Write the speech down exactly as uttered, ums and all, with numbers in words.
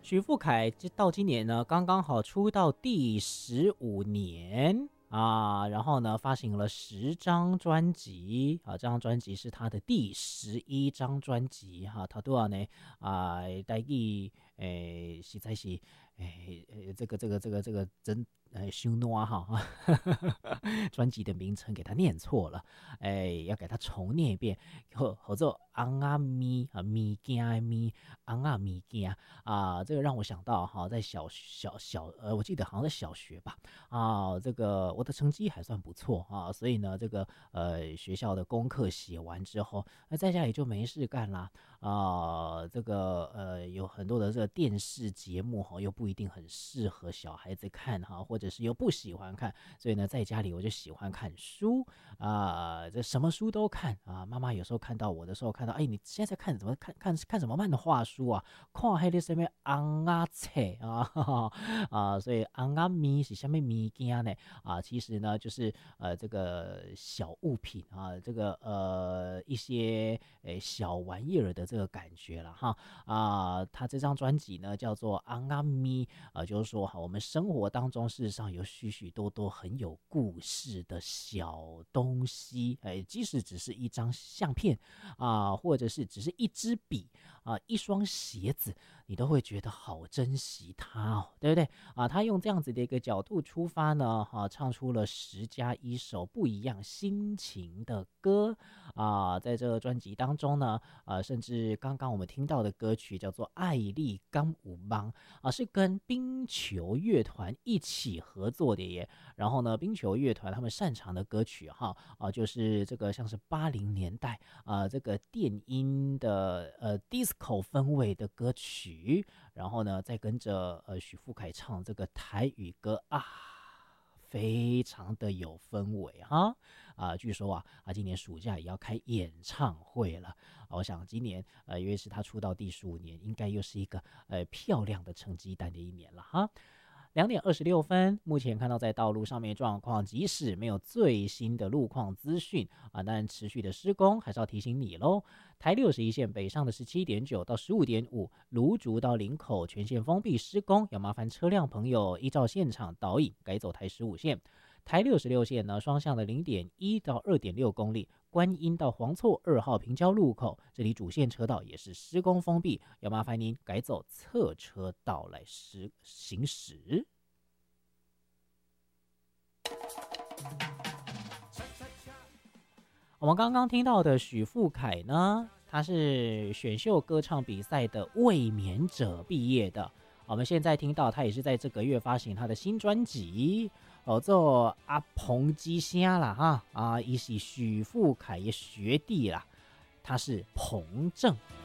许富凯到今年呢，刚刚好出道第十五年啊，然后呢，发行了十张专辑啊，这张专辑是他的第十一张专辑哈，他多少呢啊？大意诶，实在是诶诶，这个这个这个这个真。哎，修诺哈，专辑的名称给他念错了，哎，要给他重念一遍，或或者昂啊咪啊咪件咪昂啊咪件啊，这个让我想到哈，在小小小呃，我记得好像在小学吧，啊，这个我的成绩还算不错啊，所以呢，这个呃学校的功课写完之后，那在家里就没事干啦。啊，这个呃有很多的这个电视节目哈，又不一定很适合小孩子看哈，或者是又不喜欢看，所以呢，在家里我就喜欢看书啊，这什么书都看啊。妈妈有时候看到我的时候，看到哎，你现在在看怎么看看看什么漫画书啊？看黑的什么昂啊册啊啊，所以昂啊咪是下面咪件呢啊，其实呢就是呃这个小物品啊，这个呃一些诶小玩意儿的这个感觉了哈啊，他这张专辑呢叫做《安安咪》啊，就是说哈，我们生活当中事实上有许许多多很有故事的小东西，哎，即使只是一张相片啊，或者是只是一支笔啊，一双鞋子，你都会觉得好珍惜它哦，对不对啊？他用这样子的一个角度出发呢，哈、啊，唱出了十加一首不一样心情的歌啊，在这个专辑当中呢。呃，甚至刚刚我们听到的歌曲叫做《爱丽刚舞邦》啊，是跟冰球乐团一起合作的耶。然后呢，冰球乐团他们擅长的歌曲哈啊，就是这个像是八零年代啊这个电音的呃 disco 氛围的歌曲，然后呢再跟着呃许富凯唱这个台语歌啊。非常的有氛围哈啊，据说啊啊，今年暑假也要开演唱会了。啊、我想今年呃，因为是他出道第十五年，应该又是一个呃漂亮的成绩单的一年了哈。两点二十六分，目前看到在道路上面状况，即使没有最新的路况资讯啊，但持续的施工还是要提醒你喽。台六十一线北上的十七点九到十五点五，芦竹到林口全线封闭施工，要麻烦车辆朋友依照现场导引改走台十五线。台六十六线呢，双向的零点一到二点六公里，观音到黄厝二号平交路口，这里主线车道也是施工封闭，要麻烦您改走侧车道来施行驶。我们刚刚听到的许富凯呢，他是选秀歌唱比赛的卫冕者毕业的。我们现在听到他也是在这个月发行他的新专辑，叫做阿彭之声啦哈啊，也是许富凯的学弟啦，他是彭正。